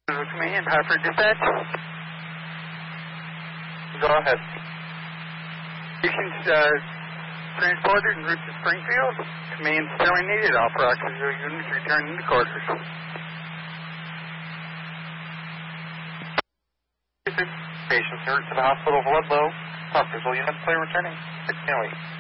Command, Hartford Dispatch. Go ahead. You can transport it en route to Springfield. Command terminated. All proximate units returning to quarters. Patients are to the hospital of Ludlow. Hospital units play returning. 6 can wait.